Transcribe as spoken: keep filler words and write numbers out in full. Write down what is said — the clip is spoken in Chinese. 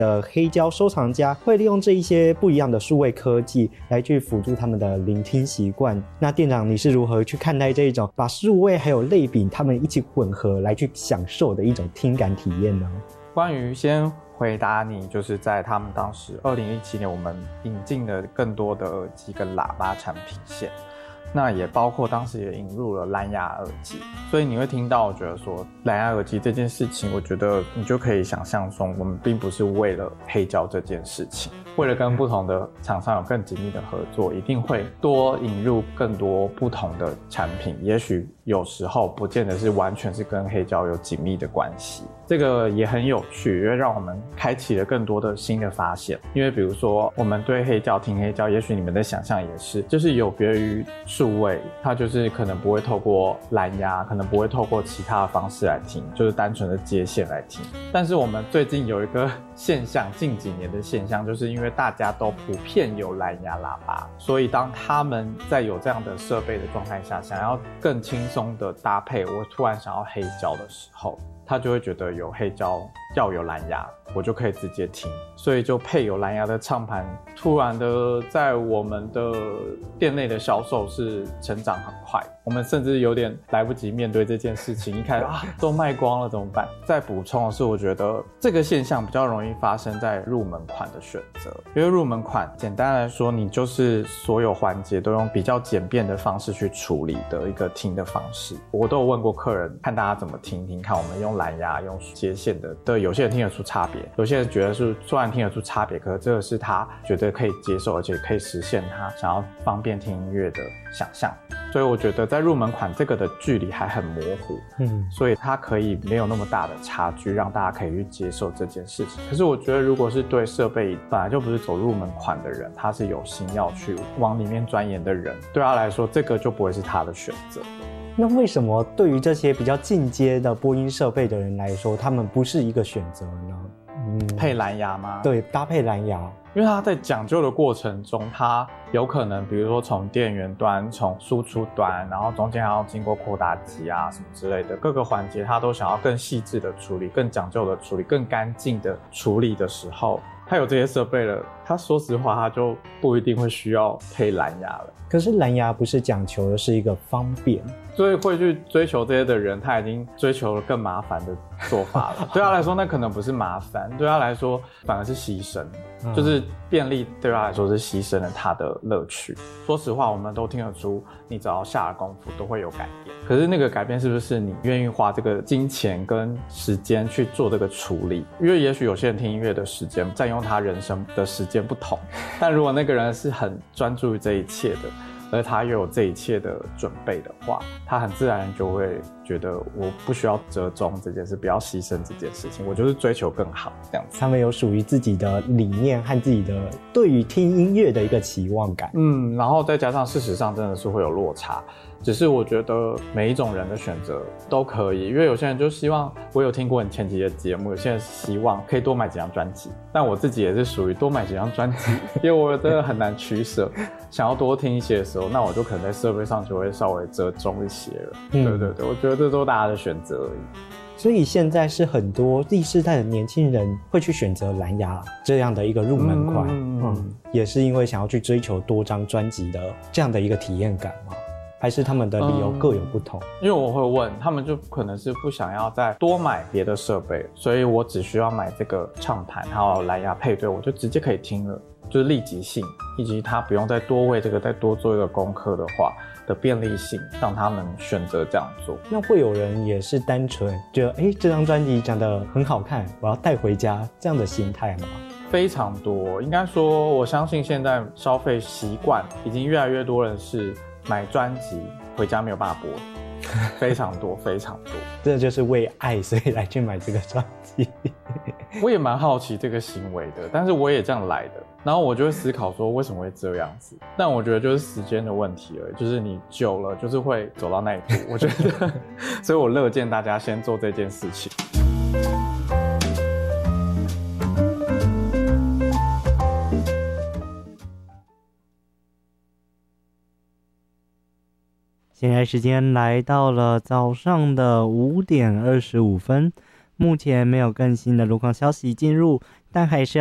的黑胶收藏家会利用这一些不一样的数位科技来去辅助他们的聆听习惯。那店长你是如何去看待这一种把数位还有类比他们一起混合来去享受的一种听感体验呢？ 关于先回答你，就是在他们当时二零一七年我们引进了更多的耳机跟喇叭产品线，那也包括当时也引入了蓝牙耳机，所以你会听到我觉得说蓝牙耳机这件事情，我觉得你就可以想象中我们并不是为了黑胶这件事情，为了跟不同的厂商有更紧密的合作，一定会多引入更多不同的产品，也许有时候不见得是完全是跟黑胶有紧密的关系，这个也很有趣，因为让我们开启了更多的新的发现。因为比如说我们对黑胶听黑胶，也许你们的想象也是就是有别于数位，它就是可能不会透过蓝牙，可能不会透过其他的方式来听，就是单纯的接线来听。但是我们最近有一个现象，近几年的现象，就是因为大家都普遍有蓝牙喇叭，所以当他们在有这样的设备的状态下，想要更轻松的搭配我突然想要黑胶的时候，他就会觉得有黑胶要有蓝牙，我就可以直接听，所以就配有蓝牙的唱盘突然的在我们的店内的销售是成长很快，我们甚至有点来不及面对这件事情，一开始啊都卖光了怎么办。再补充的是，我觉得这个现象比较容易发生在入门款的选择，因为入门款简单来说，你就是所有环节都用比较简便的方式去处理的一个听的方式。我都有问过客人，看大家怎么听听看，我们用蓝牙用接线的，对，有些人听得出差别，有些人觉得是虽然听得出差别，可是这个是他觉得可以接受，而且可以实现他想要方便听音乐的想象。所以我觉得在入门款这个的距离还很模糊，嗯，所以它可以没有那么大的差距，让大家可以去接受这件事情。可是我觉得如果是对设备本来就不是走入门款的人，他是有心要去往里面钻研的人，对他来说这个就不会是他的选择。 那为什么对于这些比较进阶的播音设备的人来说，他们不是一个选择呢？ 嗯，配蓝牙吗？ 对，搭配蓝牙， 因为它在讲究的过程中，它有可能比如说从电源端，从输出端，然后中间还要经过扩大机啊什么之类的各个环节，它都想要更细致的处理，更讲究的处理，更干净的处理的时候，它有这些设备了，它说实话它就不一定会需要配蓝牙了。 可是蓝牙不是讲求的是一个方便， 所以会去追求这些的人，他已经追求了更麻烦的做法了。对他来说，那可能不是麻烦，对他来说反而是牺牲，嗯、就是便利对他来说是牺牲了他的乐趣。说实话，我们都听得出，你只要下了功夫都会有改变。可是那个改变是不是你愿意花这个金钱跟时间去做这个处理？因为也许有些人听音乐的时间占用他人生的时间不同，但如果那个人是很专注于这一切的，而他又有这一切的准备的话，他很自然就会觉得我不需要折中这件事，不要牺牲这件事情，我就是追求更好这样子。 他们有属于自己的理念和自己的对于听音乐的一个期望感。 嗯，然后再加上事实上真的是会有落差，只是我觉得每一种人的选择都可以，因为有些人就希望，我有听过你前几的节目，有些人希望可以多买几张专辑，但我自己也是属于多买几张专辑，因为我真的很难取舍，想要多听一些的时候，那我就可能在设备上就会稍微折中一些了。嗯、对对对，我觉得这都是大家的选择而已。 所以现在是很多第世代的年轻人会去选择蓝牙这样的一个入门款，嗯，嗯也是因为想要去追求多张专辑的这样的一个体验感吗？还是他们的理由各有不同？ 嗯、因为我会问他们，就可能是不想要再多买别的设备，所以我只需要买这个唱盘还有蓝牙配对，我就直接可以听了，就是立即性，以及他不用再多为这个再多做一个功课的话的便利性，让他们选择这样做。 那会有人也是单纯觉得，哎，这张专辑讲得很好看，我要带回家这样的心态吗？ 非常多，应该说，我相信现在消费习惯已经越来越多人是买专辑回家没有办法播，非常多非常多， 这就是为爱所以来去买这个专辑。 我也蛮好奇这个行为的，但是我也这样来的，然后我就会思考说为什么会这样子，但我觉得就是时间的问题而已，就是你久了就是会走到那一步，我觉得所以我乐见大家先做这件事情。 现在时间来到了早上的五点二十五分， 目前没有更新的路况消息进入，但还是